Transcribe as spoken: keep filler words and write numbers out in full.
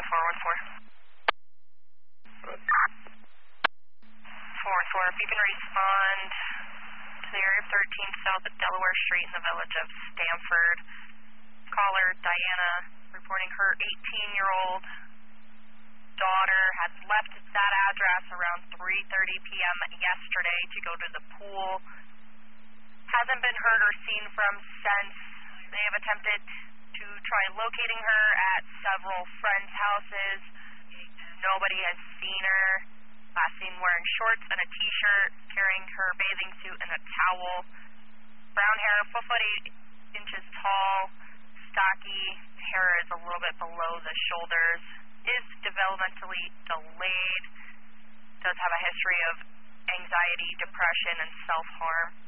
four one four. four one four, if you can respond to the area of thirteen south of Delaware Street in the village of Stamford. Caller Diana reporting her eighteen-year-old daughter had left that address around three thirty p m yesterday to go to the pool. Hasn't been heard or seen from since. They have attempted to try locating her at several friends' houses. Nobody has seen her. Last seen wearing shorts and a t-shirt, carrying her bathing suit and a towel. Brown hair, four foot eight inches tall, stocky. Hair is a little bit below the shoulders. Is developmentally delayed. Does have a history of anxiety, depression, and self-harm.